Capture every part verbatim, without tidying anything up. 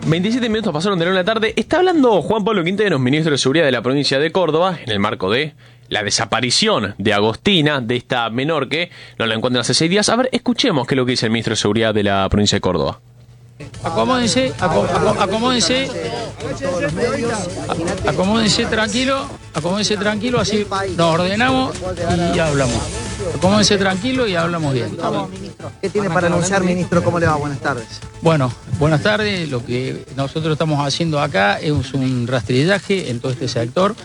veintisiete minutos pasaron de la una de la tarde. Está hablando Juan Pablo Quinteros, ministro de Seguridad de la provincia de Córdoba, en el marco de la desaparición de Agostina, de esta menor que no la encuentran hace seis días. A ver, escuchemos qué es lo que dice el ministro de Seguridad de la provincia de Córdoba. Acomódense, acom, acom, acomódense, acomódense tranquilo, acomódense tranquilo, así nos ordenamos y hablamos. Acomódense tranquilo y hablamos bien. ¿Qué tiene para anunciar, ministro? ¿Cómo le va? Buenas tardes. Bueno, buenas tardes. Lo que nosotros estamos haciendo acá es un rastrillaje en todo este sector.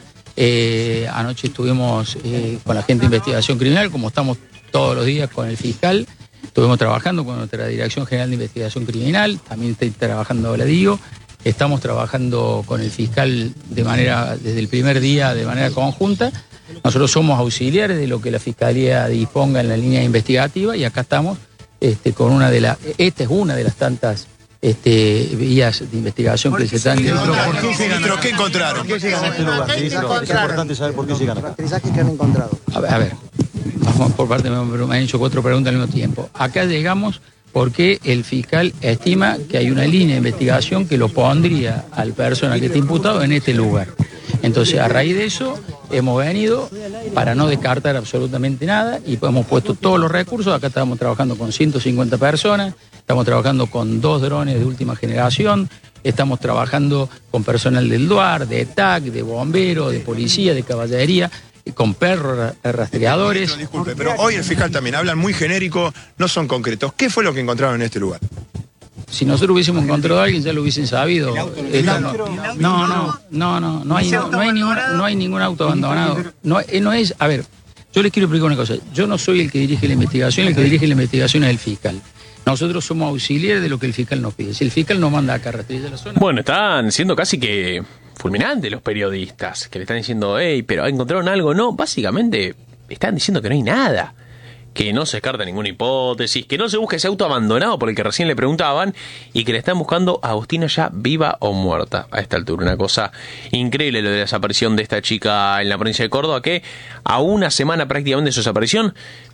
Eh, anoche estuvimos eh, con la gente de investigación criminal, como estamos todos los días con el fiscal. Estuvimos trabajando con nuestra Dirección General de Investigación Criminal, también estoy trabajando ahora digo. Estamos trabajando con el fiscal de manera, desde el primer día de manera conjunta. Nosotros somos auxiliares de lo que la Fiscalía disponga en la línea investigativa y acá estamos este, con una de las, esta es una de las tantas este, vías de investigación que se están... ¿Por qué llegan acá? ¿Qué encontraron? ¿Por qué llegan a este lugar? Es importante saber por qué llegan acá. Rastrillajes que han encontrado. A ver, a ver, vamos por parte, me han hecho cuatro preguntas al mismo tiempo. Acá llegamos porque el fiscal estima que hay una línea de investigación que lo pondría al personal que está imputado en este lugar. Entonces, a raíz de eso, hemos venido para no descartar absolutamente nada y hemos puesto todos los recursos. Acá estamos trabajando con ciento cincuenta personas, estamos trabajando con dos drones de última generación, estamos trabajando con personal del D U A R, de T A C, de bomberos, de policía, de caballería, con perros rastreadores. Disculpe, pero hoy el fiscal también hablan muy genérico, no son concretos. ¿Qué fue lo que encontraron en este lugar? Si nosotros hubiésemos encontrado a alguien, ya lo hubiesen sabido. Esto no, no, no, no, no, no hay, no, hay ningún, no hay ningún auto abandonado. No, no es, a ver, yo les quiero explicar una cosa. Yo no soy el que dirige la investigación, el que dirige la investigación es el fiscal. Nosotros somos auxiliares de lo que el fiscal nos pide. Si el fiscal nos manda acá a rastrillar la zona... Bueno, están siendo casi que fulminantes los periodistas, que le están diciendo, hey, pero ¿encontraron algo? No, básicamente están diciendo que no hay nada. Que no se descarta ninguna hipótesis, que no se busca ese auto abandonado por el que recién le preguntaban y que le están buscando a Agostina ya viva o muerta a esta altura. Una cosa increíble lo de la desaparición de esta chica en la provincia de Córdoba, que a una semana prácticamente de su desaparición,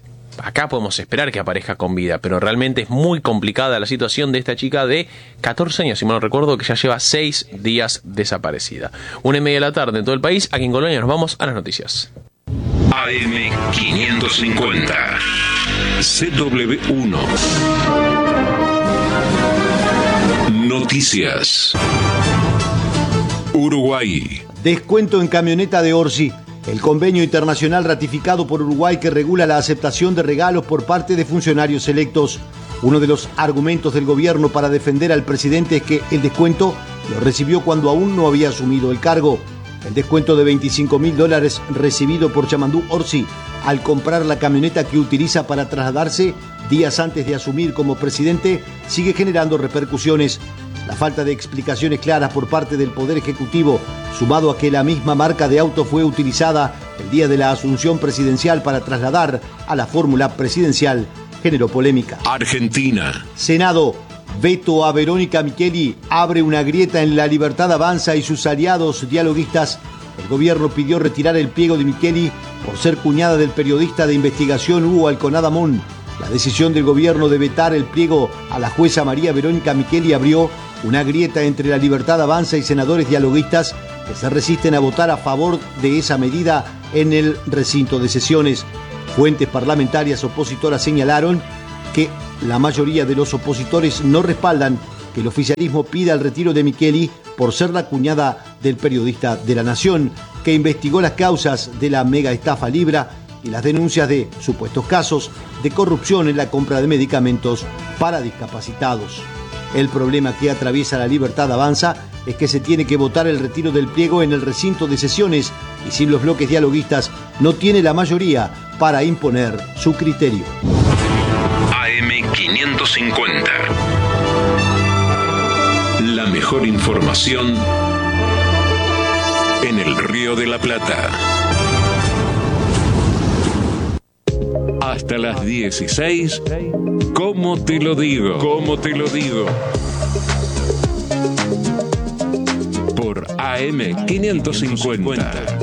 acá podemos esperar que aparezca con vida, pero realmente es muy complicada la situación de esta chica de catorce años, si mal no recuerdo, que ya lleva seis días desaparecida. Una y media de la tarde en todo el país. Aquí en Colonia nos vamos a las noticias. A M quinientos cincuenta, C W uno. Noticias. Uruguay. Descuento en camioneta de Orsi. El convenio internacional ratificado por Uruguay que regula la aceptación de regalos por parte de funcionarios electos. Uno de los argumentos del gobierno para defender al presidente es que el descuento lo recibió cuando aún no había asumido el cargo. El descuento de veinticinco mil dólares recibido por Chamandú Orsi al comprar la camioneta que utiliza para trasladarse días antes de asumir como presidente sigue generando repercusiones. La falta de explicaciones claras por parte del Poder Ejecutivo, sumado a que la misma marca de auto fue utilizada el día de la asunción presidencial para trasladar a la fórmula presidencial, generó polémica. Argentina. Senado. Veto a Verónica Micheli abre una grieta en La Libertad Avanza y sus aliados dialoguistas. El gobierno pidió retirar el pliego de Micheli por ser cuñada del periodista de investigación Hugo Alconadamón. La decisión del gobierno de vetar el pliego a la jueza María Verónica Micheli abrió una grieta entre La Libertad Avanza y senadores dialoguistas que se resisten a votar a favor de esa medida en el recinto de sesiones. Fuentes parlamentarias opositoras señalaron que la mayoría de los opositores no respaldan que el oficialismo pida el retiro de Micheli por ser la cuñada del periodista de La Nación, que investigó las causas de la mega estafa Libra y las denuncias de supuestos casos de corrupción en la compra de medicamentos para discapacitados. El problema que atraviesa La Libertad Avanza es que se tiene que votar el retiro del pliego en el recinto de sesiones y sin los bloques dialoguistas no tiene la mayoría para imponer su criterio. A M quinientos cincuenta. La mejor información en el Río de la Plata. Hasta las dieciséis, ¿cómo te lo digo? ¿Cómo te lo digo? Por A M quinientos cincuenta.